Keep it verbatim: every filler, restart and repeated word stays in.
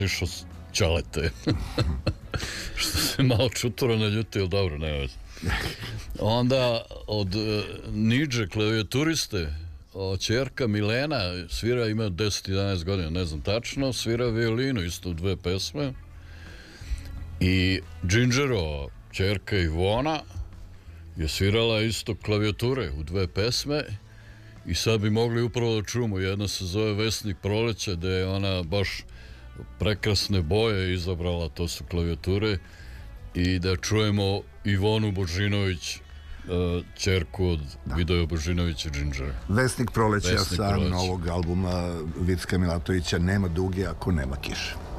išao Ćalete. Što se malo čuturo naljutio, dobro, ne već. Onda od uh, Niđe klavijaturiste, ćerka Milena svira, ima deset jedanaest godina, ne znam tačno, svira violinu isto u dve pesme. I Džinđerova ćerka Ivona je svirala isto klavijature u dve pesme. I sad bi mogli upravo da čujemo, jedna se zove Vesnik proleća, gde je ona baš prekrasne boje izabrala, to su klavijature, i da čujemo Ivonu Božinović, ćerku od Vidoja Božinovića i Džinđera. Vesnik proleća sa novog albuma Vicka Milatovića, Nema duge ako nema kiše.